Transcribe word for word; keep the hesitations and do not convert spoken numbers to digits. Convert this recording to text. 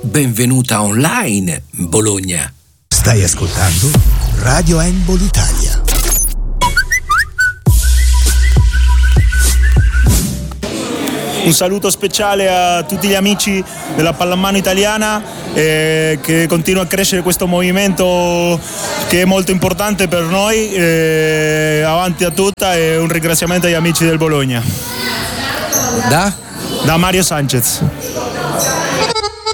benvenuta online, Bologna. Stai ascoltando Radio Handball Italia. Un saluto speciale a tutti gli amici della pallamano italiana, eh, che continua a crescere questo movimento che è molto importante per noi, eh, avanti a tutta, e un ringraziamento agli amici del Bologna. Da? Da Mario Sanchez.